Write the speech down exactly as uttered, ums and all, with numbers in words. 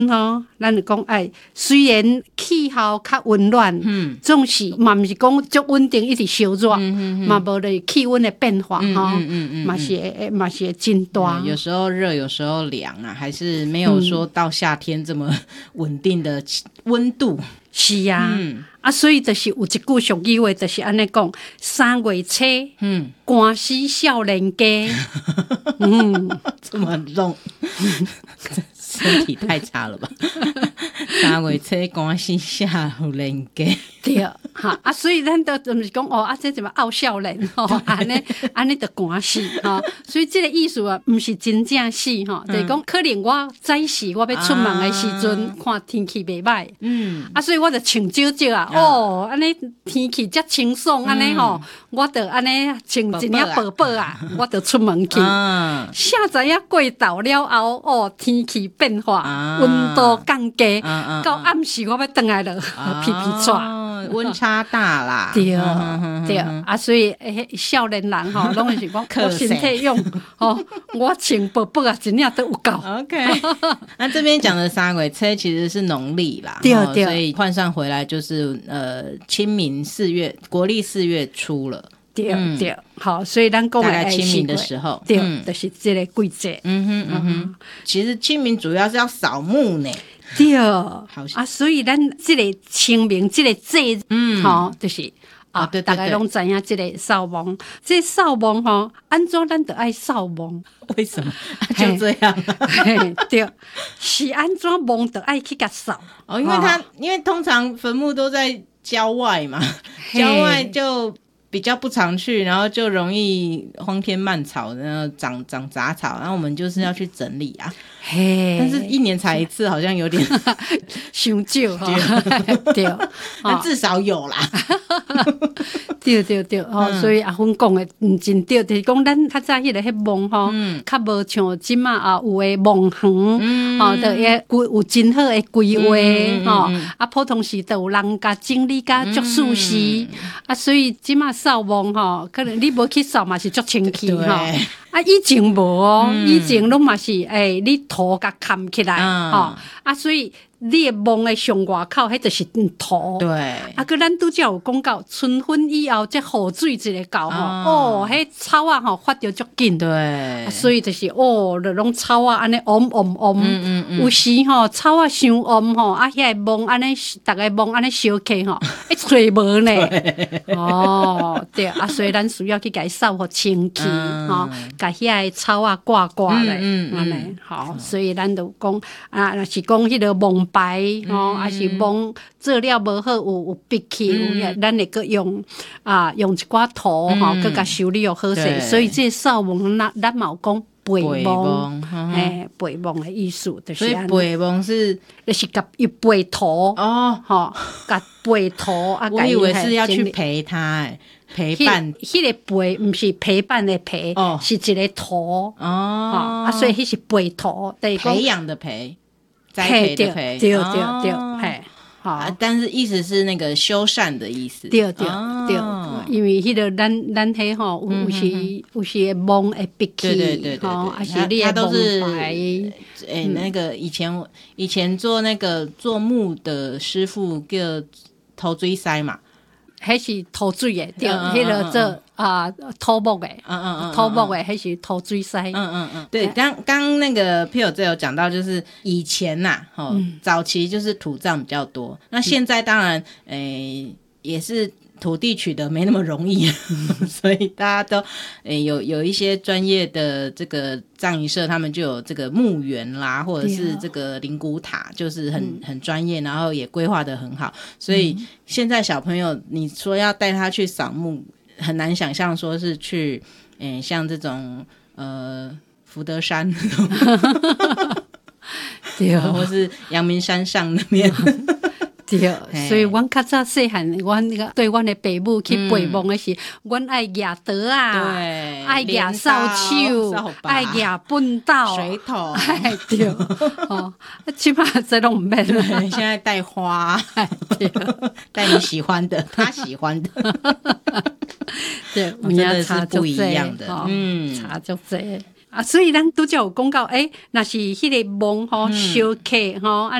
吼，咱就讲哎，虽然气候较温暖，嗯，总是嘛毋是讲足稳定一直烧热，嘛无咧气温的变化吼，嘛是嘛是真大， 有时候热，有时候凉啊，还是没有说到夏天这么稳定的温度。 是啊，嗯、啊，所以就是有一句俗语话，就是安尼讲：三月初，嗯，寒死少年家。 嗯，这么重，身体太差了吧？三月初，寒死少年家。 对，哈啊，所以咱都就是讲哦，啊，这怎么傲少年吼，安尼安尼就寒死吼，所以这个意思啊，毋是真正死吼，就是讲可能我早时我要出门的时阵，啊、看天气袂歹，嗯，啊，所以我就穿少少啊，哦，安尼天气遮清爽，安尼吼，我就安尼穿一领薄薄啊，我就出门去，啥知影过昼了后，哦，天气变化，温度降低，到暗时我要转来了，皮皮喘。 温差大啦， 对对啊，所以诶，少年人吼，拢是讲我身体用吼，我穿薄薄啊，一领都有够。 OK， 那这边讲的三月初其实是农历啦， 对对， 所以换算回来就是呃清明四月，国历四月初了。 对对，好，所以咱讲大概清明的时候， 对，就是这个季节。 嗯哼嗯哼，其实清明主要是要扫墓呢。 对，啊，所以咱这个清明这个节，嗯，吼，就是啊，对，大家拢知影这个扫墓，这扫墓吼，安怎咱就爱扫墓？ 为什么？就这样， 对，是安怎墓就爱去甲扫？ 哦，因为他因为通常坟墓都在郊外嘛，郊外就比较不常去，然后就容易荒天漫草，然后长长杂草，然后我们就是要去整理啊。嘿，但是一年才一次，好像有点伤少哈。对， 但至少有啦。 对对对，吼、嗯，所以阿芬讲的毋真对，就是讲咱较早迄个迄墓吼，较无像即马啊有诶墓园，吼，就也有真好诶规划，吼，啊普通时都有人甲整理甲足舒适，啊，所以即马扫墓吼，可能你无去扫嘛是足清气吼。啊，以前无哦，嗯、以前拢嘛是诶、欸，你土甲砍起来，吼、嗯，啊，所以你诶墓诶上外口，迄就是土。 对。 啊，佮咱拄则有讲到，春分以后，这雨水一个到吼，嗯、哦，迄草啊吼发着足紧。 对、 啊。所以就是哦，就拢草啊安尼嗡嗡嗡，嗯嗯嗯有时吼草啊伤嗡吼，啊遐墓安尼，逐个墓安尼烧起吼，一吹无呢。哦，对啊，所以咱需要去甲伊扫互清气，吼、嗯。甲遐个草啊挂挂咧，嗯安尼、嗯、好，所以咱就讲啊，若是讲迄个蒙白吼，还、嗯、是蒙做了无好，有有闭气，有咱会阁用啊用一寡土吼，阁甲修理又好势，所以这扫墓咱咱嘛有讲陪墓，诶，陪墓的意思就是安尼。 所以陪墓是就是甲伊陪土哦，吼，甲陪土啊， 我以为是要去陪他诶。陪伴， 迄、那个陪毋是陪伴的陪，哦、是一个土哦，啊，啊所以迄是陪土， 对，培养的培，栽培的培， 对对对对，嘿，好、 啊，但是意思是那个修缮的意思， 对对、哦、对，因为迄个咱咱迄吼有时、嗯、有时墓会闭起， 对对对对， 哦，还是你的墓牌， 诶、欸，那个以前以前做那个做墓的师傅叫头锥塞嘛。 迄是土水的，对，迄个做啊土木的，嗯嗯嗯，土木的迄是土水塞， 嗯嗯嗯，对，刚刚那个 Phil 这有讲到，就是以前呐，吼、嗯，早期就是土葬比较多，那现在当然，诶、欸，也是。土地取得没那么容易，所以大家都诶、欸、有有一些专业的这个葬仪社，他们就有这个墓园啦，或者是这个灵骨塔，就是很、嗯、很专业，然后也规划得很好。所以现在小朋友，你说要带他去扫墓，很难想象说是去诶、欸、像这种呃福德山，对，或是阳明山上那边。 对，所以阮较早细汉，阮那个对阮的爸母去陪墓的是，阮、嗯、爱举刀啊，爱举扫帚，爱举粪斗、 水桶， 哎对，哦，起码这拢唔免了。 现在带花，对，带你喜欢的，他喜欢的， 对， 真的是不一样的， 嗯，差就这。 啊，所以咱拄则有讲到，诶、欸，若是迄个瓮吼烧客吼。